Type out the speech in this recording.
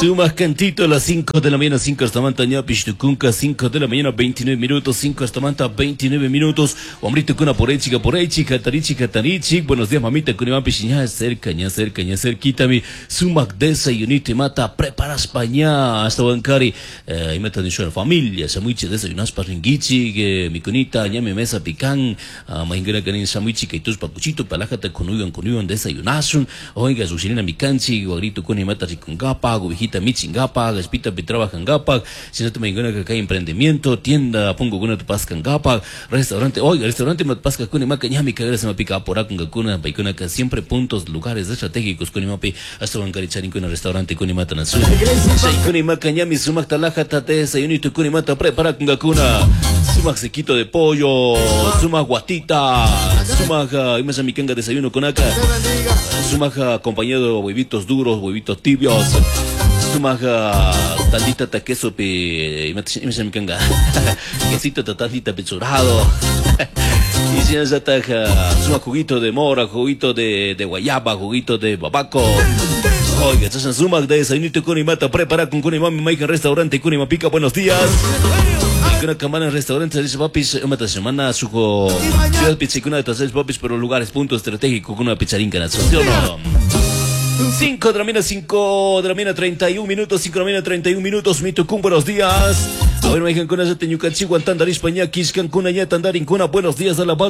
Sumas cantito a las 5 de la mañana, 5 hasta Mantaña, Pishtucunca, 5 de la mañana, 29 minutos, 5 hasta Manta, 29 minutos. Hombrito cuna por ahí, chica, tarichi. Buenos días, mamita, con Iván Pichiña, cerquita, mi sumac desayunito y mata, preparas paña, hasta bancari, y meta de la familia, samuiche desayunas paringichi, mi cunita, ñame mesa pican, mahingana canin samuichi, que tus papuchito, palájate con uyan desayunasun, oiga, su chilena mi canchi, guagrito con y mata ricungapa, gubijita michingapa, gaspita pitraba cangapa, si no te me que acá hay emprendimiento, tienda, pongo con tu pas cangapa, restaurante me pasca con y maca, ñami cagara se me pica por acá con paicuna que siempre puntos, lugares estratégicos con y mapi, hasta bancaricharin con el restaurante con y mata na sur. Con y maca, ñami sumac talaja tate, desayunito con y mata, prepara con gacuna, sumac sequito de pollo, sumac guatita, sumac, y me mi canga desayuno con acá, sumac acompañado de huevitos duros, huevitos tibios, sumac tantita queso y me mi canga, quesito tantita pechurado. Y si nos ataja, suma juguito de mora, juguito de guayaba, juguito de babaco. Oiga, estás en suma de desayunito con y mata, prepara con y mami, Mike en restaurante, con y mapica, buenos días. Y una camana en restaurante, dice papis, una semana, sujo, ciudad pizzicuna de taseres papis, pero lugares, punto estratégico, con una pizzarinca en la asociación, ¿no? 5 de la mañana, 31 minutos, 5 de la mañana, 31 minutos, mi tucum, buenos días. A ver, me dijeron con esa teñucachi, guantandar, españa, quiscan, con allá, tandarin, con buenos días a la